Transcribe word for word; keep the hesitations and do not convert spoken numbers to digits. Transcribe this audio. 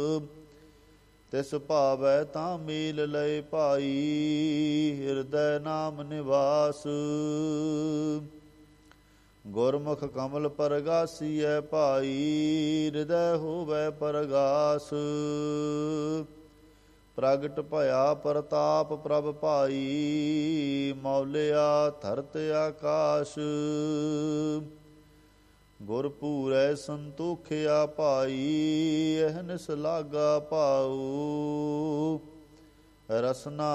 ਤਿਸ ਭਾਵੈ ਤਾਂ ਮੀਲ ਲਏ ਭਾਈ, ਹਿਰਦੈ ਨਾਮ ਨਿਵਾਸ। ਗੁਰਮੁਖ ਕਮਲ ਪਰਗਾਸੀਐ ਭਾਈ, ਹਿਰਦੈ ਹੋਵੈ ਪਰਗਾਸ। ਪ੍ਰਗਟ ਭਇਆ ਪ੍ਰਤਾਪ ਪ੍ਰਭ ਭਾਈ, ਮੌਲਿਆ ਧਰਤ ਆਕਾਸ਼। ਗੁਰ ਪੂਰੈ ਸੰਤੋਖਿਆ ਭਾਈ, ਅਹਨਿਸ ਲਾਗਾ ਭਾਉ। ਰਸਨਾ